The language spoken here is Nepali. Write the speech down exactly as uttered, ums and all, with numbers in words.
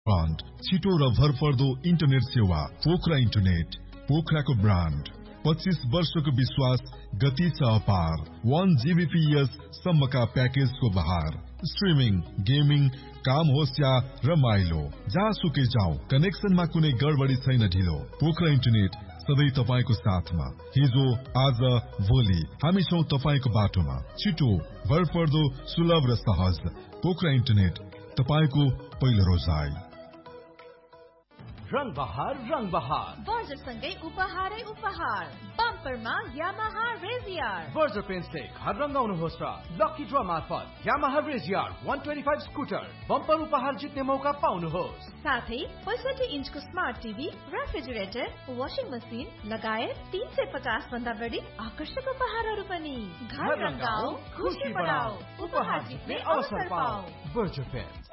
ब्रान्ड छिटो र भरपर्दो इन्टरनेट सेवा पोखरा इन्टरनेट, पोखराको ब्रान्ड। पच्चीस वर्षको विश्वास, गति छ अपार। वन जीबीपीएस सम्मका प्याकेजको बहार। स्ट्रिमिङ, गेमिङ, काम होस् या रमाइलो, जहाँसुकै जाउँ कनेक्सनमा कुनै गडबडी छैन ढिलो। पोखरा इन्टरनेट सधैँ तपाईको साथमा। हिजो आज भोलि हामी छौं तपाईको बाटोमा। छिटो, भरपर्दो, सुलभ र सहज। पोखरा इन्टरनेट तपाईको पहिलो रोजाइ। रंग बहार रंग बहार बर्जर सँगै उपहारै उपहार। बम्परमा यामाहा रेजियर। बर्जर पेन्टले घर रंगाउनुहोस् र लकी ड्र मार्फत यामाहा रेजियर एक सौ पच्चीस स्कुटर बम्पर उपहार जित्ने मौका पाउनुहोस्। साथै पैंसठी इन्चको smart TV, refrigerator, washing machine लगायत तीन सय पचास भन्दा बढी आकर्षक उपहारहरू पनि। घर रंगाऊ, खुशी बढाऊ, उपहार जित्ने अवसर पाऊ। Berger pant.